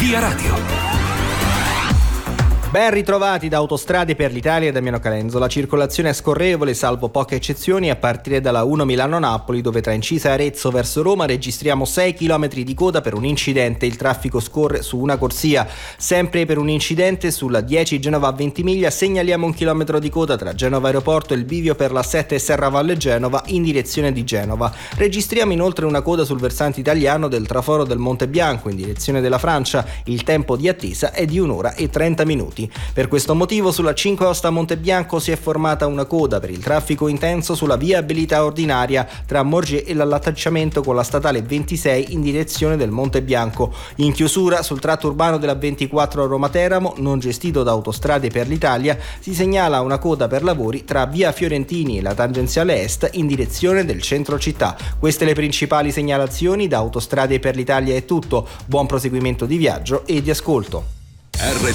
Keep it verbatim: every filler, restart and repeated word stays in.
Via Radio. Ben ritrovati da Autostrade per l'Italia e Damiano Calenzo. La circolazione è scorrevole, salvo poche eccezioni, a partire dalla uno Milano-Napoli, dove tra Incisa e Arezzo verso Roma registriamo sei chilometri di coda per un incidente. Il traffico scorre su una corsia. Sempre per un incidente sulla dieci Genova a Ventimiglia segnaliamo un chilometro di coda tra Genova Aeroporto e il bivio per la sette Serravalle Genova in direzione di Genova. Registriamo inoltre una coda sul versante italiano del traforo del Monte Bianco in direzione della Francia. Il tempo di attesa è di un'ora e trenta minuti. Per questo motivo sulla cinque Osta Monte Bianco si è formata una coda per il traffico intenso sulla viabilità ordinaria tra Morge e l'allacciamento con la statale ventisei in direzione del Monte Bianco. In chiusura sul tratto urbano della ventiquattro Roma Teramo, non gestito da Autostrade per l'Italia, si segnala una coda per lavori tra via Fiorentini e la tangenziale est in direzione del centro città. Queste le principali segnalazioni. Da Autostrade per l'Italia è tutto. Buon proseguimento di viaggio e di ascolto. R